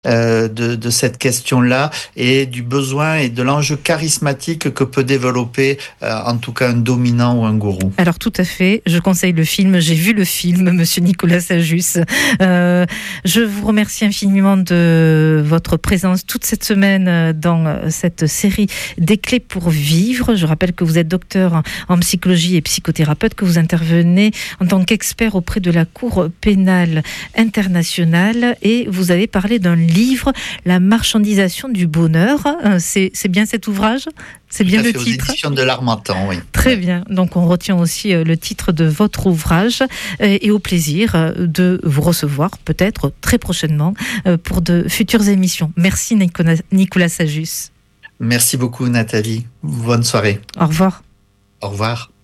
de cette question-là et du besoin et de l'enjeu charismatique que peut développer en tout cas un dominant ou un gourou. Alors tout à fait, je conseille le film, j'ai vu le film, Monsieur Nicolas Sajus. Je vous remercie infiniment de votre présence toute cette semaine dans cette série des clés pour vivre. Je rappelle que vous êtes docteur en psychologie et psychothérapeute, que vous intervenez en tant qu'expert auprès de la Cour pénale internationale et vous avez parlé d'un livre, La marchandisation du bonheur. C'est bien cet ouvrage ? C'est bien le titre. Aux éditions de l'Harmattan, oui. Très bien. Donc, on retient aussi le titre de votre ouvrage et au plaisir de vous recevoir peut-être très prochainement pour de futures émissions. Merci Nicolas Sajus. Merci beaucoup Nathalie. Bonne soirée. Au revoir. Au revoir.